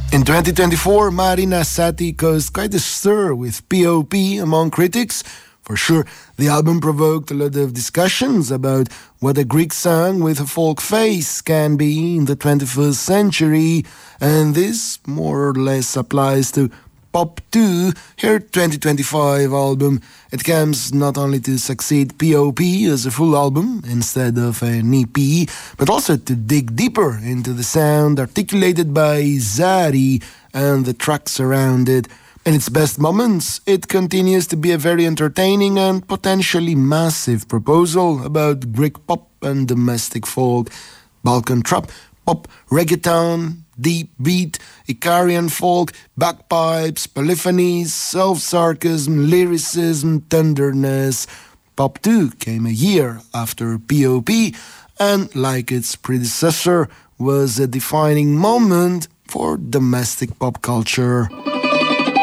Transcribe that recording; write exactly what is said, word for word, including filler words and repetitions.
In twenty twenty-four, Marina Sati caused quite a stir with P O P among critics. For sure, the album provoked a lot of discussions about what a Greek song with a folk face can be in the twenty-first century, and this more or less applies to Pop two, her twenty twenty-five album. It comes not only to succeed P O P as a full album instead of an E P, but also to dig deeper into the sound articulated by Zari and the tracks around it. In its best moments, it continues to be a very entertaining and potentially massive proposal about Greek pop and domestic folk, Balkan trap, pop, reggaeton, deep beat, Icarian folk, bagpipes, polyphonies, self-sarcasm, lyricism, tenderness. Pop two came a year after P O P and, like its predecessor, was a defining moment for domestic pop culture.